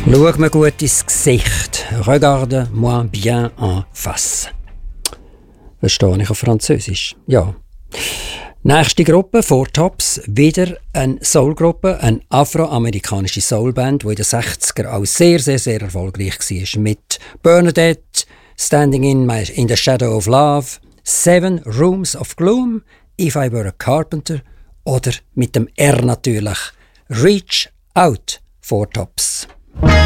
Schau mir gut ins Gesicht. Regarde-moi bien en face. Verstehe ich auf Französisch? Ja. Nächste Gruppe, Four Tops, wieder eine Soul-Gruppe, eine afroamerikanische Soulband, die in den 60er auch sehr, sehr, sehr erfolgreich war. Mit Bernadette, Standing in the Shadow of Love, 7 Rooms of Gloom, If I Were a Carpenter oder mit dem R natürlich, Reach Out, Four Tops.